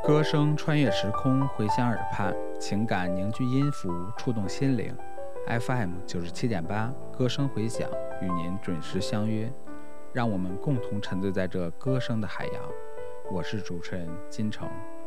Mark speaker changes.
Speaker 1: 歌声穿越时空，回响耳畔，情感凝聚音符，触动心灵。FM 97.8，歌声回响，与您准时相约。让我们共同沉醉在这歌声的海洋。我是主持人金城。